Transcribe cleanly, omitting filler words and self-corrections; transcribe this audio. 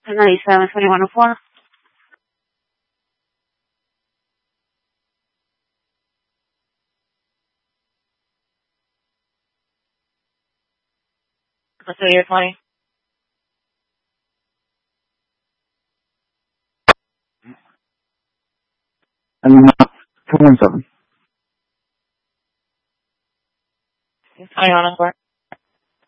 97, 2104. Let's do your 20. And 217. 21 on court.